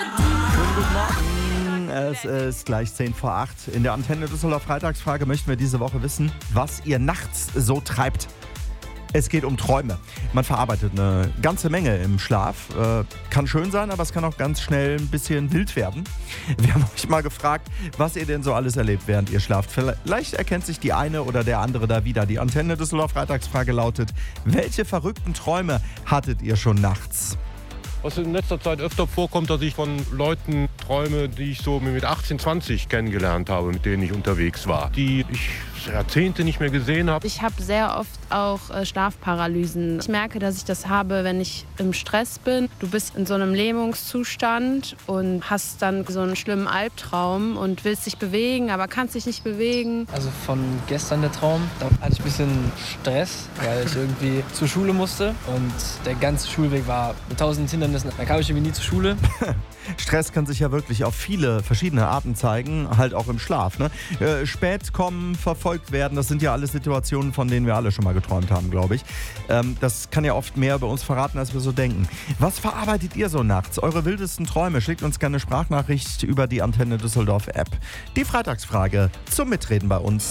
Schönen guten Morgen. Es ist gleich 10 vor 8. In der Antenne Düsseldorf Freitagsfrage möchten wir diese Woche wissen, was ihr nachts so treibt. Es geht um Träume. Man verarbeitet eine ganze Menge im Schlaf. Kann schön sein, aber es kann auch ganz schnell ein bisschen wild werden. Wir haben euch mal gefragt, was ihr denn so alles erlebt, während ihr schlaft. Vielleicht erkennt sich die eine oder der andere da wieder. Die Antenne Düsseldorf Freitagsfrage lautet: Welche verrückten Träume hattet ihr schon nachts? Was in letzter Zeit öfter vorkommt, dass ich von Leuten träume, die ich so mit 18, 20 kennengelernt habe, mit denen ich unterwegs war, die ich Jahrzehnte nicht mehr gesehen habe. Ich habe sehr oft auch Schlafparalysen. Ich merke, dass ich das habe, wenn ich im Stress bin. Du bist in so einem Lähmungszustand und hast dann so einen schlimmen Albtraum und willst dich bewegen, aber kannst dich nicht bewegen. Also von gestern der Traum, da hatte ich ein bisschen Stress, weil ich irgendwie zur Schule musste und der ganze Schulweg war mit 1000 Hindernissen. Da kam ich irgendwie nie zur Schule. Stress kann sich ja wirklich auf viele verschiedene Arten zeigen, halt auch im Schlaf. Ne? Spät kommen, verfolgt werden, das sind ja alles Situationen, von denen wir alle schon mal geträumt haben, glaube ich. Das kann ja oft mehr über uns verraten, als wir so denken. Was verarbeitet ihr so nachts? Eure wildesten Träume? Schickt uns gerne eine Sprachnachricht über die Antenne Düsseldorf App. Die Freitagsfrage zum Mitreden bei uns.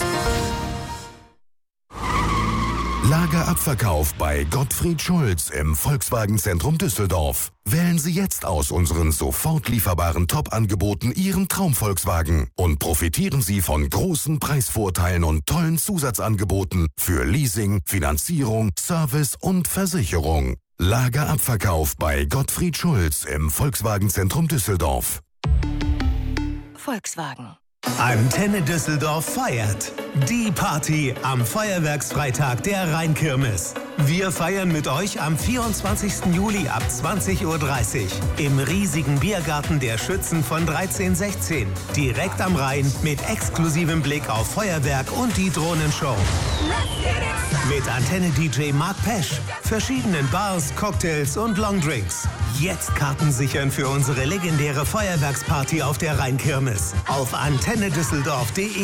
Lagerabverkauf bei Gottfried Schulz im Volkswagen-Zentrum Düsseldorf. Wählen Sie jetzt aus unseren sofort lieferbaren Top-Angeboten Ihren Traum-Volkswagen und profitieren Sie von großen Preisvorteilen und tollen Zusatzangeboten für Leasing, Finanzierung, Service und Versicherung. Lagerabverkauf bei Gottfried Schulz im Volkswagen-Zentrum Düsseldorf. Volkswagen. Antenne Düsseldorf feiert. Die Party am Feuerwerksfreitag der Rheinkirmes. Wir feiern mit euch am 24. Juli ab 20:30 Uhr im riesigen Biergarten der Schützen von 1316. Direkt am Rhein mit exklusivem Blick auf Feuerwerk und die Drohnenshow. Mit Antenne-DJ Mark Pesch, verschiedenen Bars, Cocktails und Longdrinks. Jetzt Karten sichern für unsere legendäre Feuerwerksparty auf der Rheinkirmes. Auf antennedüsseldorf.de.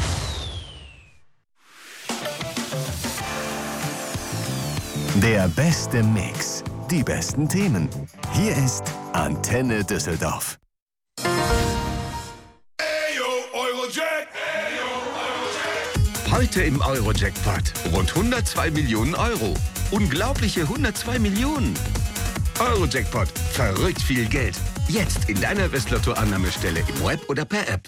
Der beste Mix. Die besten Themen. Hier ist Antenne Düsseldorf. Heute im Euro-Jackpot. Rund 102 Millionen Euro. Unglaubliche 102 Millionen. Euro-Jackpot. Verrückt viel Geld. Jetzt in deiner Westlotto-Annahmestelle im Web oder per App.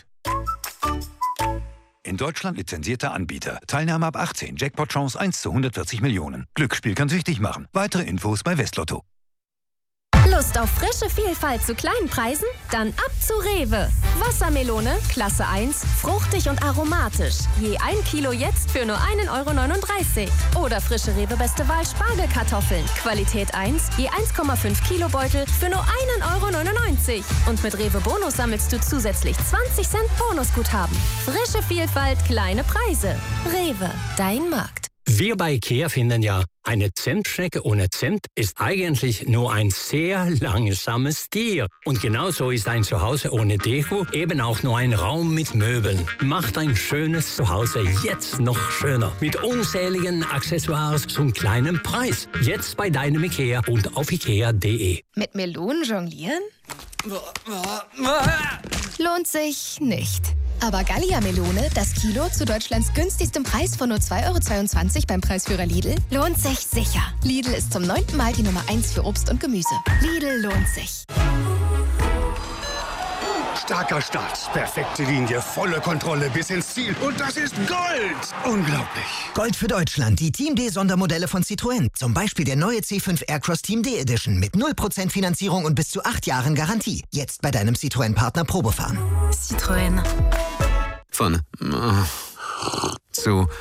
In Deutschland lizenzierter Anbieter. Teilnahme ab 18. Jackpot-Chance 1 zu 140 Millionen. Glücksspiel kann süchtig machen. Weitere Infos bei Westlotto. Lust auf frische Vielfalt zu kleinen Preisen? Dann ab zu Rewe. Wassermelone, Klasse 1, fruchtig und aromatisch. Je 1 Kilo jetzt für nur 1,39 €. Oder frische Rewe Beste Wahl Spargelkartoffeln. Qualität 1, je 1,5 Kilo Beutel für nur 1,99 €. Und mit Rewe Bonus sammelst du zusätzlich 20 Cent Bonusguthaben. Frische Vielfalt, kleine Preise. Rewe, dein Markt. Wir bei IKEA finden ja, eine Zentstrecke ohne Zent ist eigentlich nur ein sehr langsames Tier. Und genauso ist ein Zuhause ohne Deko eben auch nur ein Raum mit Möbeln. Macht ein schönes Zuhause jetzt noch schöner. Mit unzähligen Accessoires zum kleinen Preis. Jetzt bei deinem IKEA und auf ikea.de. Mit Melonen jonglieren? Lohnt sich nicht. Aber Gallia-Melone, das Kilo zu Deutschlands günstigstem Preis von nur 2,22 € beim Preisführer Lidl, lohnt sich sicher. Lidl ist zum 9. Mal die Nummer 1 für Obst und Gemüse. Lidl lohnt sich. Starker Start, perfekte Linie, volle Kontrolle bis ins Ziel. Und das ist Gold! Unglaublich. Gold für Deutschland, die Team D-Sondermodelle von Citroën. Zum Beispiel der neue C5 Aircross Team D Edition mit 0% Finanzierung und bis zu 8 Jahren Garantie. Jetzt bei deinem Citroën-Partner Probefahren. Citroën. Von zu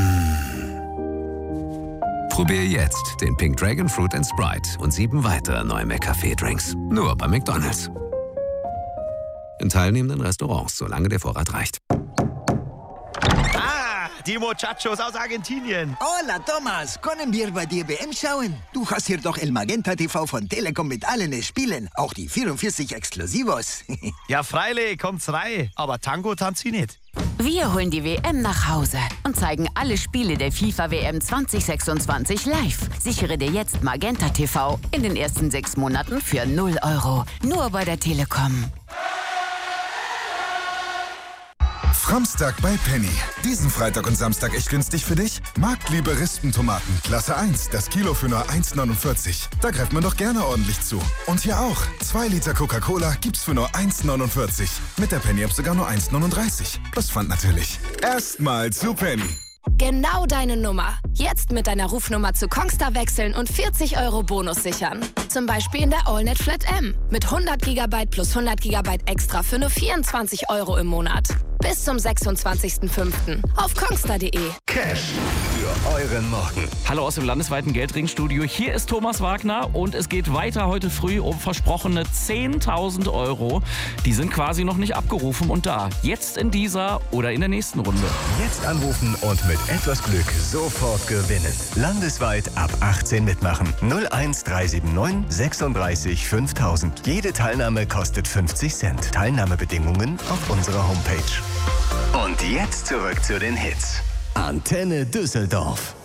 Probier jetzt den Pink Dragon Fruit and Sprite und 7 weitere neue McCafé-Drinks. Nur bei McDonald's. In teilnehmenden Restaurants, solange der Vorrat reicht. Die Muchachos aus Argentinien. Hola, Thomas. Können wir bei dir WM schauen? Du hast hier doch El Magenta TV von Telekom mit allen Spielen. Auch die 44 Exklusivos. Ja, freilich, kommt's rein. Aber Tango tanzt sie nicht. Wir holen die WM nach Hause und zeigen alle Spiele der FIFA WM 2026 live. Sichere dir jetzt Magenta TV in den ersten 6 Monaten für 0 €. Nur bei der Telekom. Framstag bei Penny. Diesen Freitag und Samstag echt günstig für dich? Marktliebe Rispentomaten, Klasse 1, das Kilo für nur 1,49. Da greift man doch gerne ordentlich zu. Und hier auch. 2 Liter Coca-Cola gibt's für nur 1,49. Mit der Penny-App sogar nur 1,39. Plus Pfand natürlich. Erstmal zu Penny. Genau deine Nummer. Jetzt mit deiner Rufnummer zu Kongstar wechseln und 40 € Bonus sichern. Zum Beispiel in der AllNet Flat M. Mit 100 GB plus 100 GB extra für nur 24 € im Monat. Bis zum 26.05. auf kongstar.de. Cash für euren Morgen. Hallo aus dem landesweiten Geldringstudio. Hier ist Thomas Wagner und es geht weiter heute früh um versprochene 10.000 €. Die sind quasi noch nicht abgerufen und da. Jetzt in dieser oder in der nächsten Runde. Jetzt anrufen und mit etwas Glück sofort gewinnen. Landesweit ab 18 mitmachen. 01379 36 5000. Jede Teilnahme kostet 50 Cent. Teilnahmebedingungen auf unserer Homepage. Und jetzt zurück zu den Hits. Antenne Düsseldorf.